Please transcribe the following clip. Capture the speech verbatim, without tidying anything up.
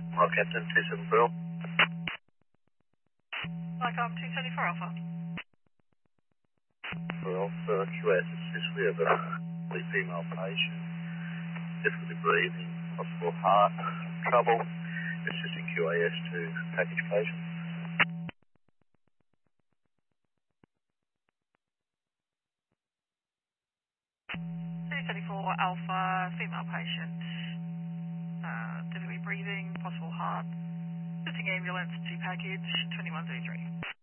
Hi, Captain, two seven Brill. Like I'm two seventy-four Alpha. Brill, for Q S, it's just we have a lead female patient, difficulty breathing, possible heart trouble. It's just in Q A S to package patient. two seventy-four Alpha, female patient. Uh, difficulty breathing, possible heart. Visiting ambulance to package twenty-one thirty-three.